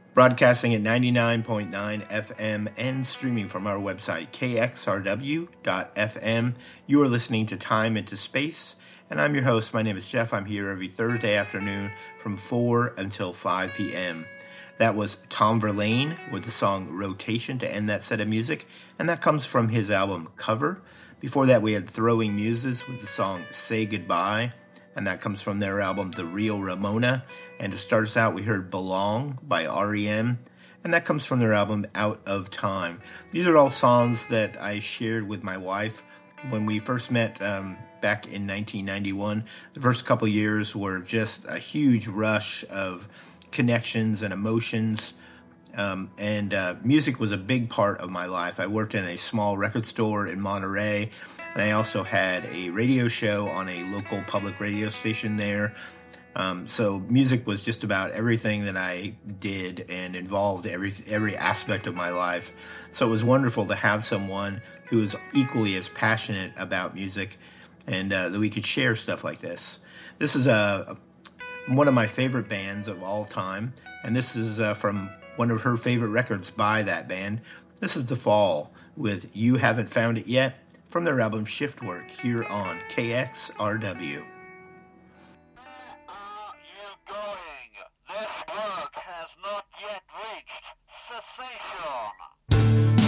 Broadcasting at 99.9 FM and streaming from our website, kxrw.fm. You are listening to Time into Space, and I'm your host. My name is Jeff. I'm here every Thursday afternoon from 4 until 5 p.m. That was Tom Verlaine with the song Rotation to end that set of music, and that comes from his album Cover. Before that, we had Throwing Muses with the song Say Goodbye, and that comes from their album The Real Ramona. And to start us out, we heard Belong by R.E.M., and that comes from their album Out of Time. These are all songs that I shared with my wife when we first met back in 1991. The first couple years were just a huge rush of connections and emotions, and music was a big part of my life. I worked in a small record store in Monterey, and I also had a radio show on a local public radio station there. So music was just about everything that I did and involved every aspect of my life. So it was wonderful to have someone who is equally as passionate about music, and that we could share stuff like this. This is one of my favorite bands of all time, and this is from one of her favorite records by that band. This is The Fall with You Haven't Found It Yet from their album Shiftwork here on KXRW.